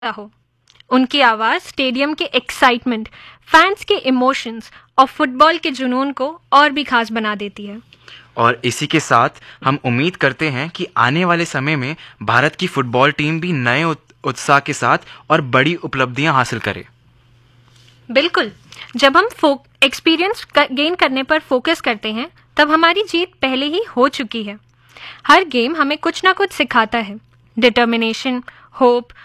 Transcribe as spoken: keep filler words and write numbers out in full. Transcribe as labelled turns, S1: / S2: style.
S1: हो। उनकी आवाज़, स्टेडियम के एक्साइटमेंट, फैंस के इमोशंस और फुटबॉल के जुनून को और भी खास बना देती है।
S2: और इसी के साथ हम उम्मीद करते हैं कि आने वाले समय में भारत की फुटबॉल टीम भी नए उत- उत्साह के साथ और बड़ी उपलब्धियां हासिल करे।
S1: बिल्कुल, जब हम फोक एक्सपीरियंस गेन करने पर फोकस करते हैं, तब हमारी जीत पहले ही हो चुकी है। हर गेम हमें कुछ ना कुछ सिखाता है। Determination, hope